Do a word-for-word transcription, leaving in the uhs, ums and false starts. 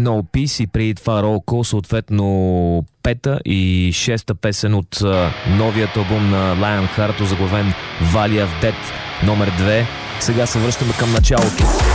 No Peace и преди това Roll Call, съответно пета и шеста песен от uh, новият албум на Lionheart, озаглавен Valley of Death номер две. Сега се връщаме към началото.